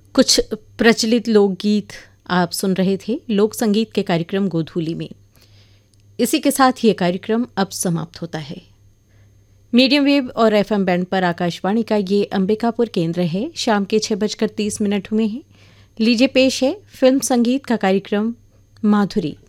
कुछ प्रचलित लोकगीत आप सुन रहे थे लोक संगीत के कार्यक्रम गोधूली में। इसी के साथ ये कार्यक्रम अब समाप्त होता है। मीडियम वेव और एफएम बैंड पर आकाशवाणी का ये अंबिकापुर केंद्र है। शाम के 6:30 हुए हैं। लीजिए पेश है फिल्म संगीत का कार्यक्रम माधुरी।